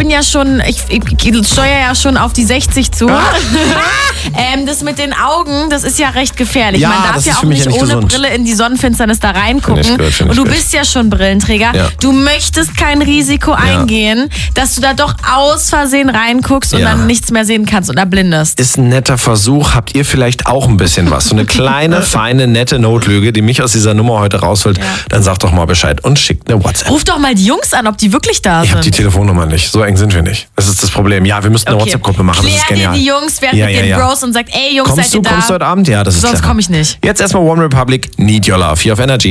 bin ja schon, ich steuere ja schon auf die 60 zu. Das mit den Augen, das ist ja recht gefährlich. Ja, Man darf das ja ist auch für mich nicht ja nicht ohne gesund. Brille in die Sonnenfinsternis da reingucken. Find ich Und du gut. bist ja schon Brillenträger. Ja. Du möchtest kein Risiko eingehen, dass du da doch aus Versehen reinguckst und Ja. dann nichts mehr sehen kannst und erblindest. Ist ein netter Versuch. Habt ihr vielleicht auch ein bisschen was? So eine kleine, feine, nette Notlüge, die mich aus dieser Nummer heute rausholt? Ja. Dann sagt doch mal Bescheid und schickt eine WhatsApp. Ruf doch mal die Jungs an, ob die wirklich da Ich habe die sind. Telefonnummer nicht. So eng sind wir nicht. Das ist das Problem. Ja, wir müssten eine WhatsApp-Gruppe machen. Das ist Klär dir genial. die Jungs, wer Ja, mit ja, den ja. Bros und sagt, ey Jungs, seid Kommst ihr du da? heute Abend? Ja, das ist Sonst clever. komme ich nicht. Jetzt erstmal One Republic, Need Your Love hier auf Energy.